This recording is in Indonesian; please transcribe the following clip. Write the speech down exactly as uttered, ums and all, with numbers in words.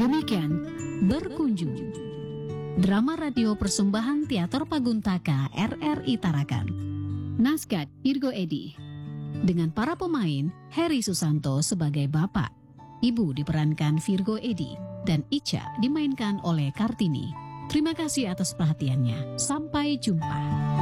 Demikian Berkunjung, drama radio persembahan Teater Paguntaka R R I Tarakan. Naskah Virgo Edi. Dengan para pemain, Heri Susanto sebagai bapak, ibu diperankan Virgo Edi, dan Ica dimainkan oleh Kartini. Terima kasih atas perhatiannya. Sampai jumpa.